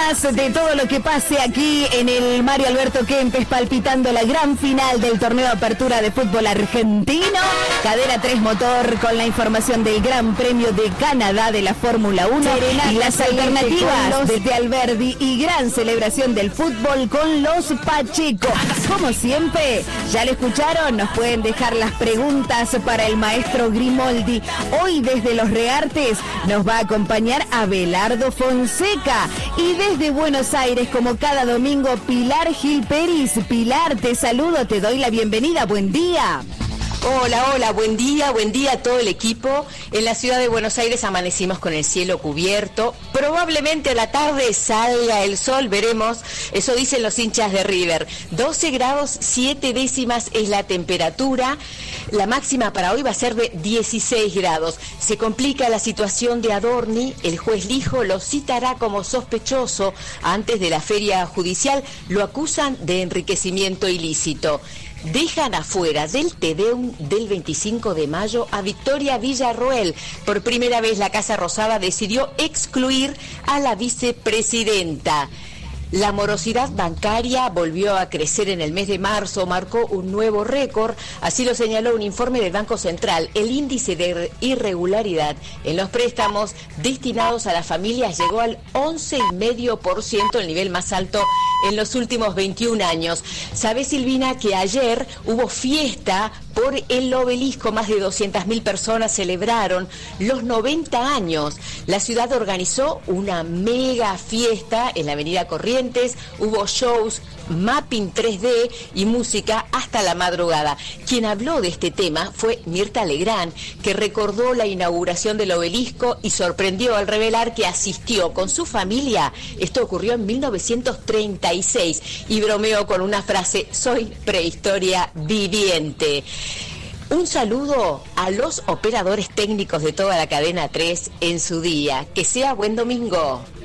más de todo lo que pase aquí en el Mario Alberto Kempes, palpitando la gran final del torneo de apertura de fútbol argentino. Cadena 3 Motor con la información del Gran Premio de Canadá de la Fórmula 1 y las alternativas desde Alberdi y gran celebración del fútbol con los Pacheco. Como siempre, ya lo escucharon, nos pueden dejar las preguntas para el maestro Grimoldi. Hoy desde Los Reartes nos va a acompañar Abelardo Fonseca y desde Buenos Aires, como cada domingo, Pilar Gil Peris. Pilar, te saludo, te doy la bienvenida, buen día. Hola, buen día a todo el equipo. En la ciudad de Buenos Aires amanecimos con el cielo cubierto. Probablemente a la tarde salga el sol, veremos. Eso dicen los hinchas de River. 12 grados 7 décimas es la temperatura. La máxima para hoy va a ser de 16 grados. Se complica la situación de Adorni. El juez Lijo lo citará como sospechoso antes de la feria judicial. Lo acusan de enriquecimiento ilícito. Dejan afuera del Tedeum del 25 de mayo a Victoria Villarroel. Por primera vez la Casa Rosada decidió excluir a la vicepresidenta. La morosidad bancaria volvió a crecer en el mes de marzo, marcó un nuevo récord, así lo señaló un informe del Banco Central. El índice de irregularidad en los préstamos destinados a las familias llegó al 11,5%, el nivel más alto en los últimos 21 años. ¿Sabés, Silvina, que ayer hubo fiesta por el Obelisco? Más de 200.000 personas celebraron los 90 años. La ciudad organizó una mega fiesta en la avenida Corrientes. Hubo shows, mapping 3D y música hasta la madrugada. Quien habló de este tema fue Mirta Legrand, que recordó la inauguración del Obelisco y sorprendió al revelar que asistió con su familia. Esto ocurrió en 1936 y bromeó con una frase: soy prehistoria viviente. Un saludo a los operadores técnicos de toda la cadena 3 en su día. Que sea buen domingo.